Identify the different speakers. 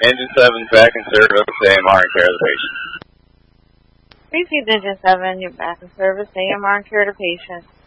Speaker 1: Engine 7's back in service, AMR and care of the patient.
Speaker 2: Received Engine 7, you're back in service, AMR and care of the patient.